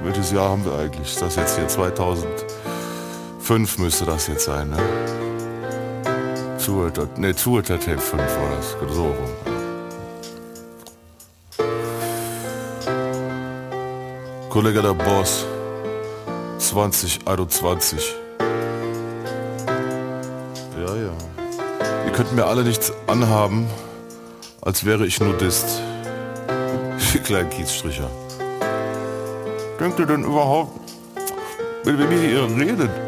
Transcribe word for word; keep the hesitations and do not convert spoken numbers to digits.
welches Jahr haben wir eigentlich? Ist das jetzt hier zweitausendfünf müsste das jetzt sein, ne? Zuhälter, ne, Zuhälter-Tape fünf war das, so rum. Kollege der Boss, zwanzig einundzwanzig. Ja, ja. Ihr könnt mir alle nichts anhaben, als wäre ich Nudist. Die kleinen Kiezstricher. Denkt ihr denn überhaupt, wenn ihr mit mir hier redet,